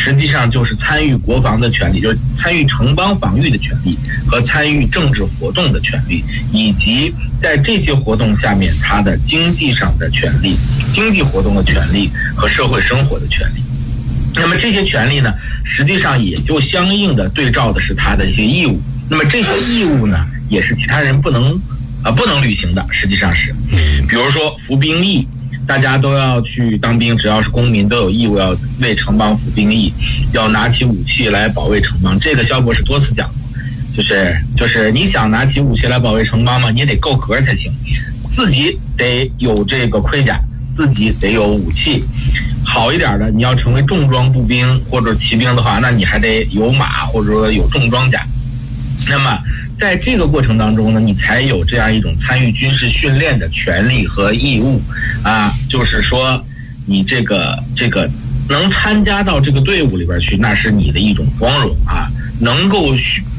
实际上就是参与国防的权利，就是参与城邦防御的权利和参与政治活动的权利，以及在这些活动下面他的经济上的权利、经济活动的权利和社会生活的权利。那么这些权利呢，实际上也就相应的对照的是他的一些义务。那么这些义务呢，也是其他人不能履行的，实际上是，比如说服兵役，大家都要去当兵，只要是公民都有义务要为城邦服兵役，要拿起武器来保卫城邦。这个萧博士多次讲过，就是你想拿起武器来保卫城邦嘛，你得够格才行，自己得有这个盔甲，自己得有武器。好一点的，你要成为重装步兵或者骑兵的话，那你还得有马或者说有重装甲。那么在这个过程当中呢，你才有这样一种参与军事训练的权利和义务啊，就是说你这个能参加到这个队伍里边去，那是你的一种光荣啊，能够